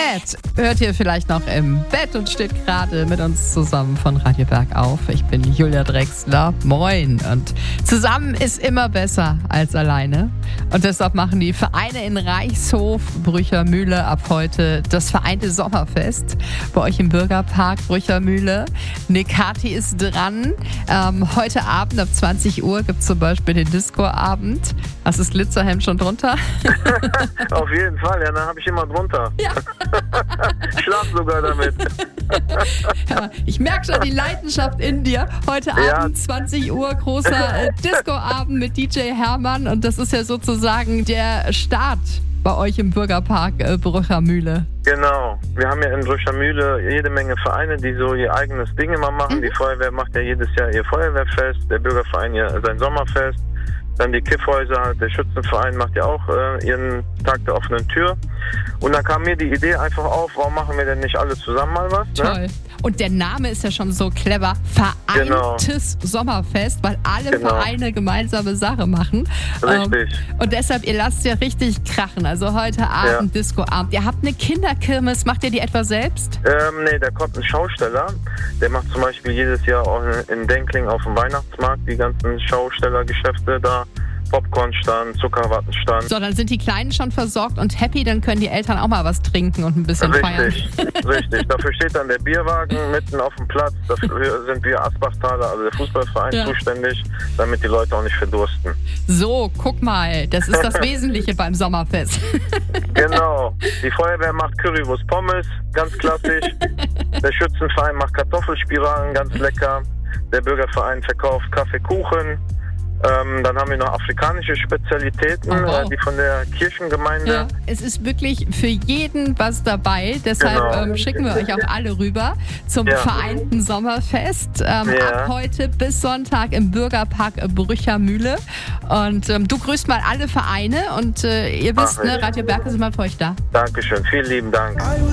Bad hört ihr vielleicht noch im Bett und steht gerade mit uns zusammen von Radio Bergauf. Ich bin Julia Drechsler. Moin. Und zusammen ist immer besser als alleine. Und deshalb machen die Vereine in Reichshof, Brüchermühle ab heute das vereinte Sommerfest bei euch im Bürgerpark Brüchermühle. Nekati ist dran. Heute Abend ab 20 Uhr gibt es zum Beispiel den Disco-Abend. Hast du das Glitzerhemd schon drunter? Auf jeden Fall, ja, dann habe ich immer drunter. Ja. Ich schlafe sogar damit. Ja, ich merke schon die Leidenschaft in dir. Heute Abend 20 Uhr, großer Disco-Abend mit DJ Hermann. Und das ist ja sozusagen der Start bei euch im Bürgerpark Brüchermühle. Genau. Wir haben ja in Brüchermühle jede Menge Vereine, die so ihr eigenes Ding immer machen. Die Feuerwehr macht ja jedes Jahr ihr Feuerwehrfest, der Bürgerverein ja sein Sommerfest. Dann die Kiffhäuser, der Schützenverein macht ja auch ihren Tag der offenen Tür. Und dann kam mir die Idee einfach auf, warum machen wir denn nicht alle zusammen mal was? Toll. Ne? Und der Name ist ja schon so clever. Vereintes Sommerfest, weil alle Vereine gemeinsame Sache machen. Richtig. Und deshalb, ihr lasst ja richtig krachen. Also heute Abend, Discoabend. Ihr habt eine Kinderkirmes. Macht ihr die etwa selbst? Nee, da kommt ein Schausteller. Der macht zum Beispiel jedes Jahr auch in Denkling auf dem Weihnachtsmarkt die ganzen Schaustellergeschäfte da. Popcornstand, Zuckerwattenstand. So, dann sind die Kleinen schon versorgt und happy, dann können die Eltern auch mal was trinken und ein bisschen feiern. Richtig. Dafür steht dann der Bierwagen mitten auf dem Platz. Dafür sind wir Asbachtaler, also der Fußballverein, zuständig, damit die Leute auch nicht verdursten. So, guck mal, das ist das Wesentliche beim Sommerfest. Genau. Die Feuerwehr macht Currywurst Pommes, ganz klassisch. Der Schützenverein macht Kartoffelspiralen, ganz lecker. Der Bürgerverein verkauft Kaffeekuchen. Dann haben wir noch afrikanische Spezialitäten, die von der Kirchengemeinde. Ja, es ist wirklich für jeden was dabei. Deshalb schicken wir euch auch alle rüber zum vereinten Sommerfest. Ab heute bis Sonntag im Bürgerpark Brüchermühle. Und du grüßt mal alle Vereine und ihr wisst, Radio Berg ist immer für euch da. Dankeschön, vielen lieben Dank.